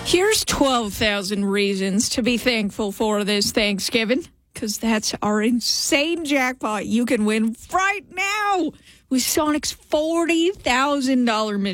Here's 12,000 reasons to be thankful for this Thanksgiving, because that's our insane jackpot you can win right now with Sonic's $40,000 mission.